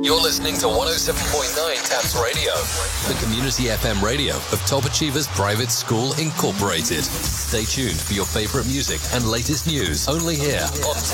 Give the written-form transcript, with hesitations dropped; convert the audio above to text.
You're listening to 107.9 Tabs Radio, the community FM radio of Top Achievers Private School Incorporated. Stay tuned for your favorite music and latest news only here on